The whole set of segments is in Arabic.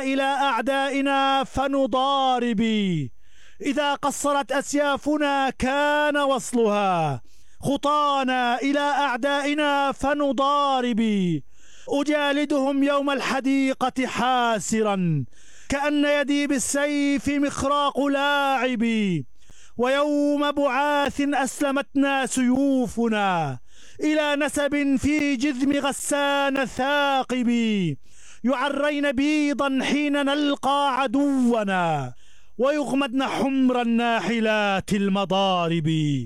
إلى أعدائنا فنضارب، إذا قصرت أسيافنا كان وصلها، خطانا إلى أعدائنا فنضارب، أجالدهم يوم الحديقة حاسرا، كأن يدي بالسيف مخراق لاعبي، ويوم بعاث أسلمتنا سيوفنا إلى نسب في جذم غسان ثاقب، يعرين بيضا حين نلقى عدونا، ويغمدن حمر الناحلات المضارب.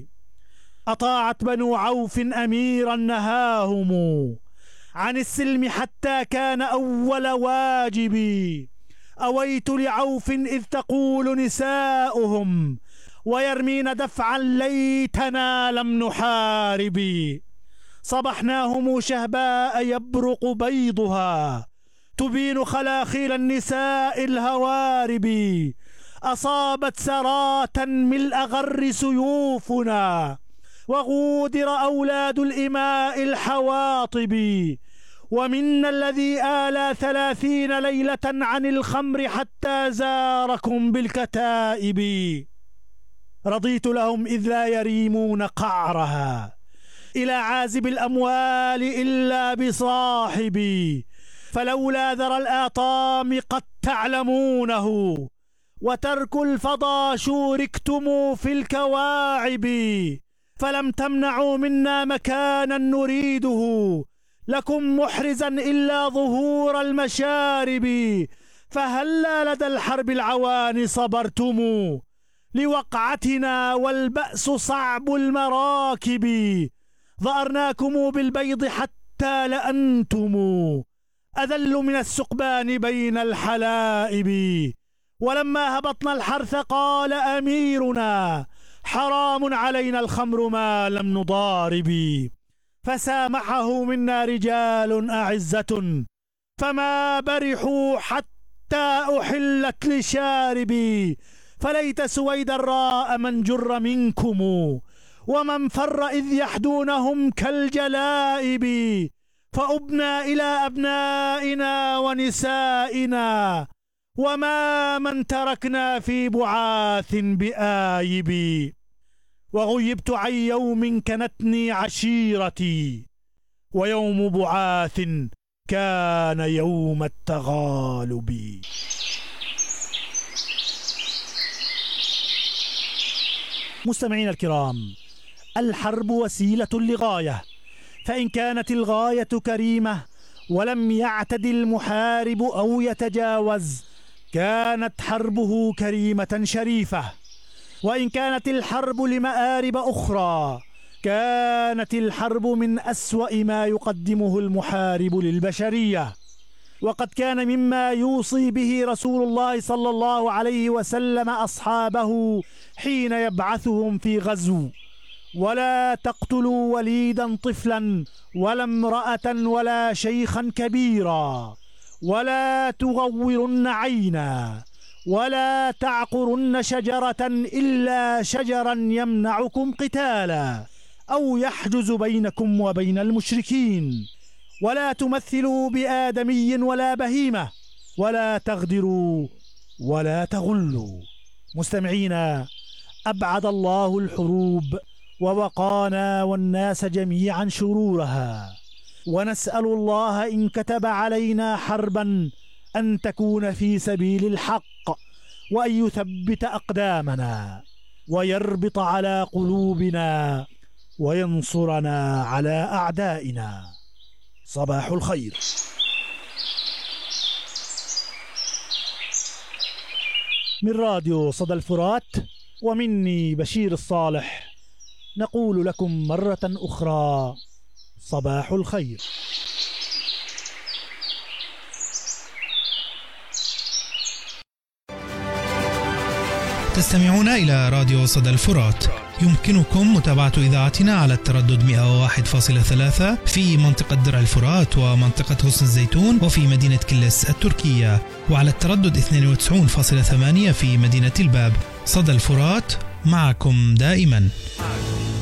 أطاعت بنو عوف أميرا نهاهم عن السلم حتى كان أول واجب، أويت لعوف إذ تقول نساؤهم ويرمين دفعا ليتنا لم نحارب، صبحناهم شهباء يبرق بيضها تبين خلاخيل النساء الهوارب، أصابت سراة ملء غر سيوفنا، وغودر أولاد الإماء الحواطب، ومنا الذي آلى 30 ليلة عن الخمر حتى زاركم بالكتائب، رضيت لهم إذ لا يريمون قعرها إلى عازب الأموال إلا بصاحبي، فلولا ذرى الآطام قد تعلمونه، وترك الفضا شوركتم في الكواعب، فلم تمنعوا منا مكانا نريده لكم محرزا إلا ظهور المشارب، فهلا لدى الحرب العوان صبرتم لوقعتنا والبأس صعب المراكب، ظأرناكم بالبيض حتى لأنتم أذل من السقبان بين الحلائب، ولما هبطنا الحرث قال أميرنا حرام علينا الخمر ما لم نضارب، فسامحه منا رجال أعزة فما برحوا حتى أحلت لشاربي، فليت سويد الراء من جر منكم ومن فر إذ يحدونهم كالجلائب، فأبنا إلى أبنائنا ونسائنا وما من تركنا في بعاث بآيب، وغيبت عن يوم كنتني عشيرتي ويوم بعاث كان يوم التغالب. مستمعين الكرام، الحرب وسيلة لغاية، فإن كانت الغاية كريمة ولم يعتد المحارب أو يتجاوز كانت حربه كريمة شريفة، وإن كانت الحرب لمآرب أخرى كانت الحرب من أسوأ ما يقدمه المحارب للبشرية. وقد كان مما يوصي به رسول الله صلى الله عليه وسلم أصحابه حين يبعثهم في غزو: ولا تقتلوا وليدا طفلا ولا امرأة ولا شيخا كبيرا، ولا تغورن عينا، ولا تعقرن شجرة إلا شجرا يمنعكم قتالا أو يحجز بينكم وبين المشركين، ولا تمثلوا بآدمي ولا بهيمة، ولا تغدروا ولا تغلوا. مستمعينا، أبعد الله الحروب ووقانا والناس جميعا شرورها، ونسأل الله إن كتب علينا حربا أن تكون في سبيل الحق، وأن يثبت أقدامنا ويربط على قلوبنا وينصرنا على أعدائنا. صباح الخير. من راديو صدى الفرات ومني بشير الصالح نقول لكم مرة أخرى صباح الخير. تستمعون إلى راديو صدى الفرات. يمكنكم متابعة إذاعتنا على التردد 101.3 في منطقة درع الفرات ومنطقة غصن الزيتون وفي مدينة كلس التركية، وعلى التردد 92.8 في مدينة الباب. صدى الفرات معكم دائما.